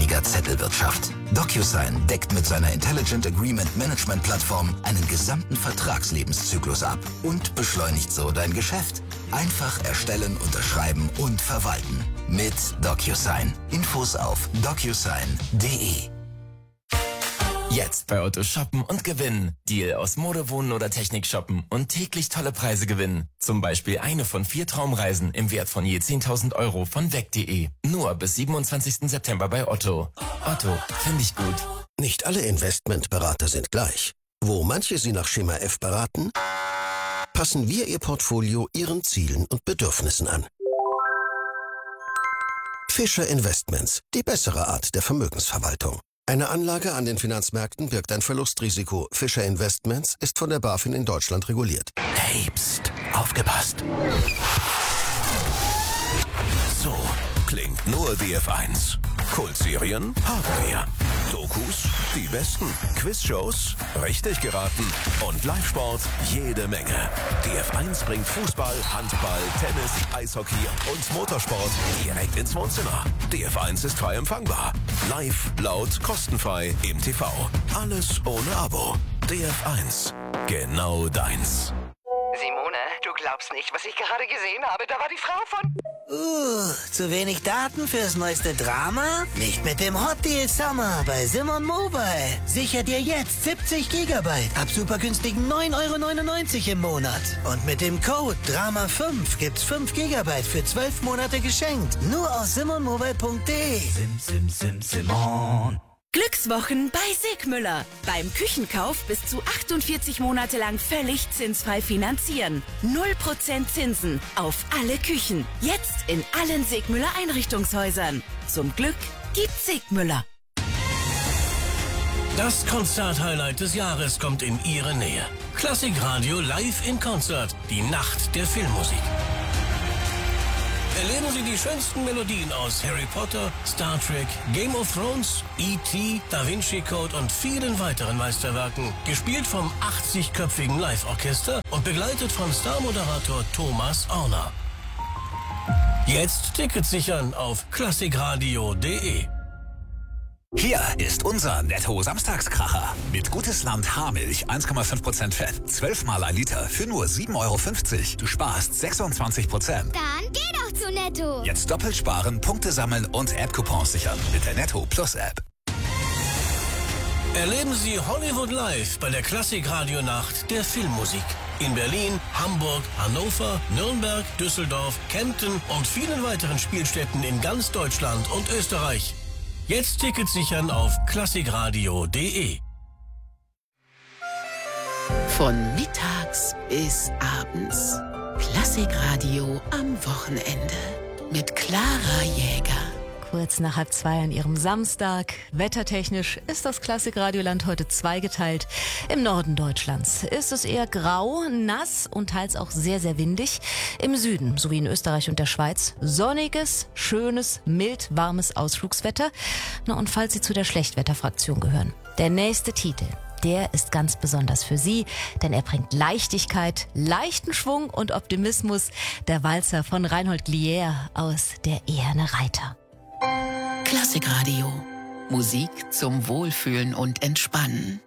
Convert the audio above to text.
weniger Zettelwirtschaft. DocuSign deckt mit seiner Intelligent Agreement Management Plattform einen gesamten Vertragslebenszyklus ab und beschleunigt so dein Geschäft. Einfach erstellen, unterschreiben und verwalten. Mit DocuSign. Infos auf docusign.de. Jetzt bei Otto shoppen und gewinnen. Deal aus Mode, Wohnen oder Technik shoppen und täglich tolle Preise gewinnen. Zum Beispiel eine von 4 Traumreisen im Wert von je 10.000 Euro von weg.de. Nur bis 27. September bei Otto. Otto, finde ich gut. Nicht alle Investmentberater sind gleich. Wo manche Sie nach Schema F beraten, passen wir Ihr Portfolio Ihren Zielen und Bedürfnissen an. Fischer Investments, die bessere Art der Vermögensverwaltung. Eine Anlage an den Finanzmärkten birgt ein Verlustrisiko. Fischer Investments ist von der BaFin in Deutschland reguliert. Hey, pst, aufgepasst. So klingt nur DF1. Kultserien haben wir. Dokus, die besten. Quizshows, richtig geraten. Und Live-Sport, jede Menge. DF1 bringt Fußball, Handball, Tennis, Eishockey und Motorsport direkt ins Wohnzimmer. DF1 ist frei empfangbar. Live, laut, kostenfrei im TV. Alles ohne Abo. DF1. Genau deins. Simone, du glaubst nicht, was ich gerade gesehen habe. Da war die Frau von... Zu wenig Daten fürs neueste Drama? Nicht mit dem Hot Deal Summer bei Simon Mobile. Sicher dir jetzt 70 Gigabyte ab super günstigen 9,99 € im Monat. Und mit dem Code DRAMA5 gibt's 5 Gigabyte für 12 Monate geschenkt. Nur aus simonmobile.de. Simon. Glückswochen bei Sigmüller. Beim Küchenkauf bis zu 48 Monate lang völlig zinsfrei finanzieren. 0% Zinsen auf alle Küchen. Jetzt in allen Sigmüller Einrichtungshäusern. Zum Glück gibt's Sigmüller. Das Konzert-Highlight des Jahres kommt in Ihre Nähe. Klassikradio live in Konzert. Die Nacht der Filmmusik. Erleben Sie die schönsten Melodien aus Harry Potter, Star Trek, Game of Thrones, E.T., Da Vinci Code und vielen weiteren Meisterwerken. Gespielt vom 80-köpfigen Live-Orchester und begleitet von Star-Moderator Thomas Orner. Jetzt Tickets sichern auf klassikradio.de. Hier ist unser Netto-Samstagskracher. Mit Gutes Land Haarmilch, 1,5% Fett, 12 mal ein Liter für nur 7,50 €. Du sparst 26%. Dann geh doch zu Netto. Jetzt doppelt sparen, Punkte sammeln und App-Coupons sichern mit der Netto Plus App. Erleben Sie Hollywood Live bei der Klassikradio-Nacht der Filmmusik. In Berlin, Hamburg, Hannover, Nürnberg, Düsseldorf, Kempten und vielen weiteren Spielstätten in ganz Deutschland und Österreich. Jetzt Tickets sichern auf klassikradio.de. Von mittags bis abends. Klassikradio am Wochenende. Mit Clara Jäger. Kurz nach 1:30 an ihrem Samstag. Wettertechnisch ist das Klassikradioland heute zweigeteilt. Im Norden Deutschlands ist es eher grau, nass und teils auch sehr, sehr windig. Im Süden sowie in Österreich und der Schweiz sonniges, schönes, mild, warmes Ausflugswetter. Na, und falls Sie zu der Schlechtwetterfraktion gehören, der nächste Titel, der ist ganz besonders für Sie, denn er bringt Leichtigkeit, leichten Schwung und Optimismus. Der Walzer von Reinhold Glier aus Der eherne Reiter. Klassikradio. Musik zum Wohlfühlen und Entspannen.